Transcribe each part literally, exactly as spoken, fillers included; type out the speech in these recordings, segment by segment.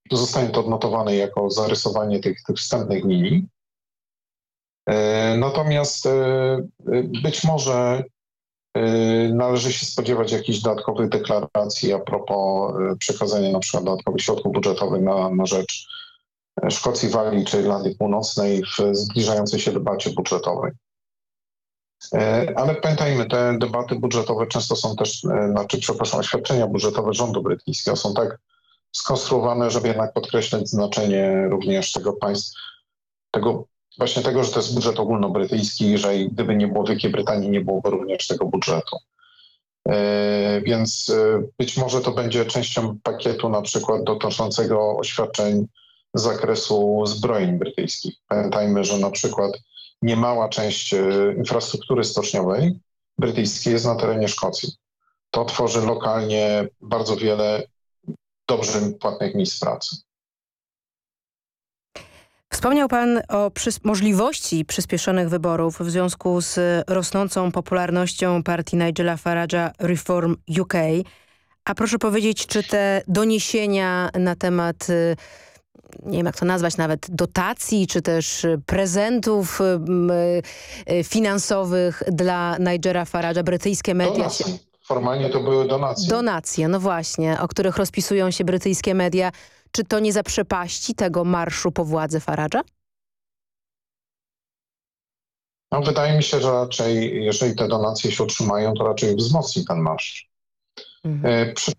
zostanie to odnotowane jako zarysowanie tych, tych wstępnych linii. Natomiast być może należy się spodziewać jakichś dodatkowych deklaracji a propos przekazania na przykład dodatkowych środków budżetowych na, na rzecz Szkocji, Walii czy Irlandii Północnej w zbliżającej się debacie budżetowej. Ale pamiętajmy, te debaty budżetowe często są też, znaczy przepraszam, oświadczenia budżetowe rządu brytyjskiego są tak skonstruowane, żeby jednak podkreślać znaczenie również tego państwa, tego właśnie tego, że to jest budżet ogólnobrytyjski, że gdyby nie było Wielkiej Brytanii, nie byłoby również tego budżetu. Yy, więc yy, być może to będzie częścią pakietu na przykład dotyczącego oświadczeń z zakresu zbrojeń brytyjskich. Pamiętajmy, że na przykład niemała część yy, infrastruktury stoczniowej brytyjskiej jest na terenie Szkocji. To tworzy lokalnie bardzo wiele dobrze płatnych miejsc pracy. Wspomniał pan o przys- możliwości przyspieszonych wyborów w związku z rosnącą popularnością partii Nigela Farage'a Reform U K. A proszę powiedzieć, czy te doniesienia na temat, nie wiem jak to nazwać, nawet dotacji, czy też prezentów finansowych dla Nigela Farage'a, brytyjskie media... Donacje. Formalnie to były donacje. Donacje, no właśnie, o których rozpisują się brytyjskie media. Czy to nie zaprzepaści tego marszu po władzy Farage'a? No, wydaje mi się, że raczej, jeżeli te donacje się utrzymają, to raczej wzmocni ten marsz. Mhm. Przy...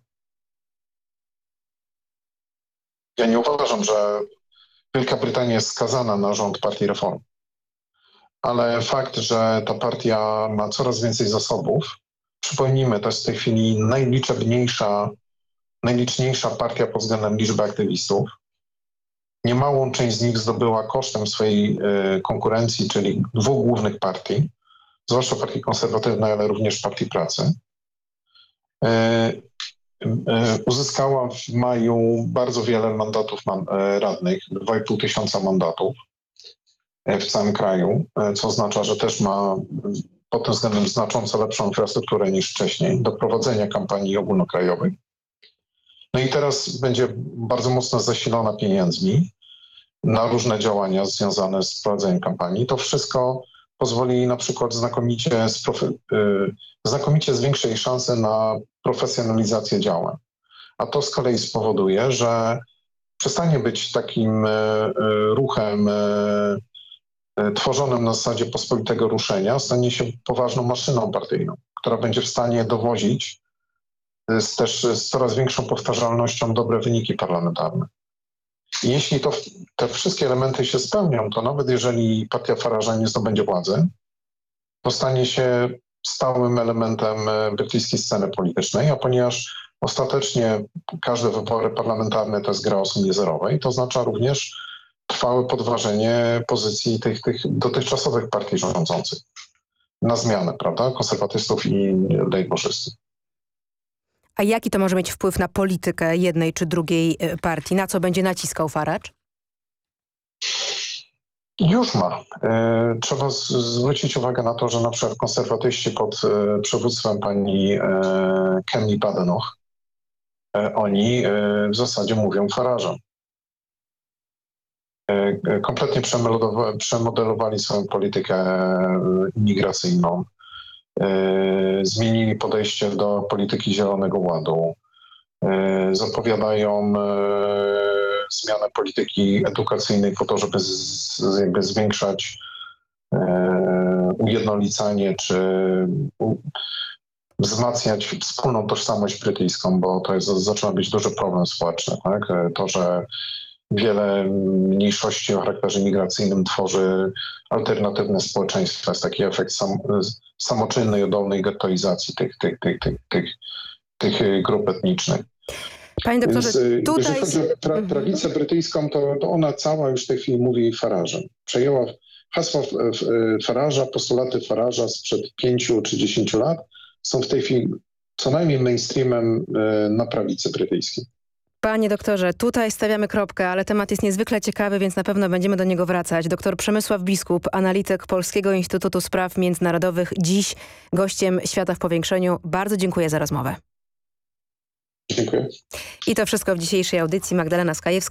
Ja nie uważam, że Wielka Brytania jest skazana na rząd partii Reform. Ale fakt, że ta partia ma coraz więcej zasobów, przypomnijmy, to jest w tej chwili najliczebniejsza najliczniejsza partia pod względem liczby aktywistów. Niemałą część z nich zdobyła kosztem swojej y, konkurencji, czyli dwóch głównych partii, zwłaszcza partii konserwatywnej, ale również partii pracy. Y, y, uzyskała w maju bardzo wiele mandatów man, y, radnych, dwa i pół tysiąca mandatów y, w całym kraju, y, co oznacza, że też ma y, pod tym względem znacząco lepszą infrastrukturę niż wcześniej do prowadzenia kampanii ogólnokrajowych. No i teraz będzie bardzo mocno zasilona pieniędzmi na różne działania związane z prowadzeniem kampanii. To wszystko pozwoli na przykład znakomicie, sprofe- yy, znakomicie zwiększyć jej szanse na profesjonalizację działań. A to z kolei spowoduje, że przestanie być takim yy, ruchem yy, tworzonym na zasadzie pospolitego ruszenia, stanie się poważną maszyną partyjną, która będzie w stanie dowozić z też z coraz większą powtarzalnością dobre wyniki parlamentarne. I jeśli to, te wszystkie elementy się spełnią, to nawet jeżeli partia Farage'a nie zdobędzie władzy, to stanie się stałym elementem brytyjskiej sceny politycznej, a ponieważ ostatecznie każde wybory parlamentarne to jest gra o sumie zerowej, to oznacza również trwałe podważenie pozycji tych, tych dotychczasowych partii rządzących na zmianę, prawda, konserwatystów i lejborzystów. A jaki to może mieć wpływ na politykę jednej czy drugiej partii? Na co będzie naciskał Farage? Już ma. Trzeba z- zwrócić uwagę na to, że na przykład konserwatyści pod przywództwem pani Kemi Badenoch, oni w zasadzie mówią Farage'em. Kompletnie przemodelowali, przemodelowali swoją politykę imigracyjną. Zmienili podejście do polityki Zielonego Ładu. Zapowiadają zmianę polityki edukacyjnej po to, żeby z, jakby zwiększać ujednolicanie czy wzmacniać wspólną tożsamość brytyjską, bo to jest, zaczyna być duży problem społeczny. Tak? To, że wiele mniejszości o charakterze migracyjnym tworzy alternatywne społeczeństwo. Jest taki efekt sam, samoczynnej, oddolnej gettoizacji tych, tych, tych, tych, tych, tych grup etnicznych. Panie doktorze, Więc, tutaj... jeżeli chodzi o pra, prawicę brytyjską, to, to ona cała już w tej chwili mówi Farage'em. Przejęła hasła Farage'a, postulaty Farage'a sprzed pięciu czy dziesięciu lat są w tej chwili co najmniej mainstreamem na prawicy brytyjskiej. Panie doktorze, tutaj stawiamy kropkę, ale temat jest niezwykle ciekawy, więc na pewno będziemy do niego wracać. Doktor Przemysław Biskup, analityk Polskiego Instytutu Spraw Międzynarodowych, dziś gościem Świata w Powiększeniu. Bardzo dziękuję za rozmowę. Dziękuję. I to wszystko w dzisiejszej audycji. Magdalena Skajewska.